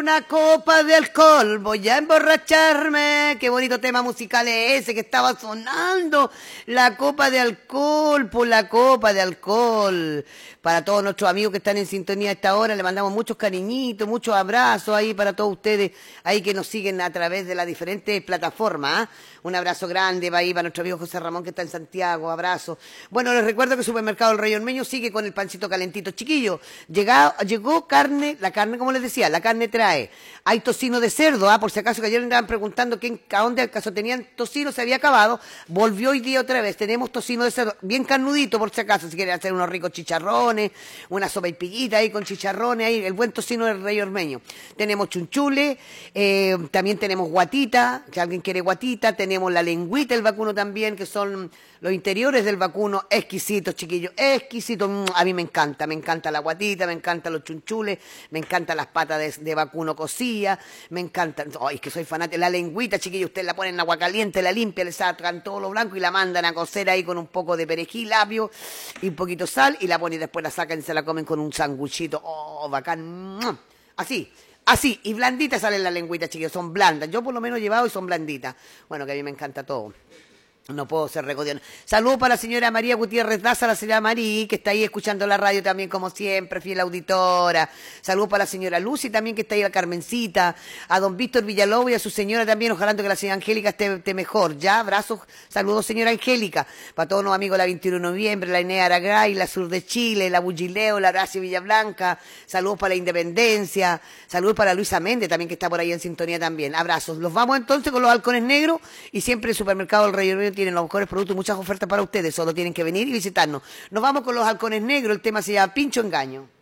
Una copa de alcohol, voy a emborracharme. Qué bonito tema musical es ese que estaba sonando. La copa de alcohol, por la copa de alcohol. Para todos nuestros amigos que están en sintonía a esta hora, le mandamos muchos cariñitos, muchos abrazos ahí para todos ustedes, ahí que nos siguen a través de las diferentes plataformas. Un abrazo grande va ahí para nuestro amigo José Ramón que está en Santiago, abrazo. Bueno, les recuerdo que el Supermercado El Rey Ormeño sigue con el pancito calentito. Chiquillo, llegó carne, la carne, como les decía, la carne trae. Hay tocino de cerdo, por si acaso que ayer andaban preguntando a dónde acaso tenían tocino, se había acabado. Volvió hoy día otra vez, tenemos tocino de cerdo, bien carnudito por si acaso, si quieren hacer unos ricos chicharrones, una sopa y pillita ahí con chicharrones, ahí el buen tocino del Rey Ormeño. Tenemos chunchule, también tenemos guatita, si alguien quiere guatita, tenemos la lengüita del vacuno también, que son los interiores del vacuno, exquisitos, chiquillos, exquisitos. A mí me encanta la guatita, me encantan los chunchules, me encantan las patas de vacuno cocidas, me encantan, ay, es que soy fanática, la lengüita, chiquillos, ustedes la ponen en agua caliente, la limpian, le sacan todo lo blanco y la mandan a cocer ahí con un poco de perejil, apio y un poquito de sal y la ponen y después la sacan y se la comen con un sanguchito, bacán, así, y blanditas salen las lengüitas, chiquillos, son blandas, yo por lo menos he llevado y son blanditas, bueno, que a mí me encanta todo. No puedo ser recodión. Saludos para la señora María Gutiérrez Daza, la señora Marí, que está ahí escuchando la radio también, como siempre, fiel auditora. Saludos para la señora Lucy también, que está ahí, la Carmencita. A don Víctor Villalobos y a su señora también, ojalá que la señora Angélica esté mejor. Ya, abrazos, saludos señora Angélica. Para todos los amigos, la 21 de noviembre, la Inés Aragay, la Sur de Chile, la Bullileo, la Horacio Villablanca. Saludos para la Independencia. Saludos para Luisa Méndez también, que está por ahí en sintonía también. Abrazos. Los vamos entonces con los halcones negros y siempre el Supermercado El Rey Ormeño tienen los mejores productos y muchas ofertas para ustedes, solo tienen que venir y visitarnos. Nos vamos con los halcones negros, el tema se llama Pincho Engaño.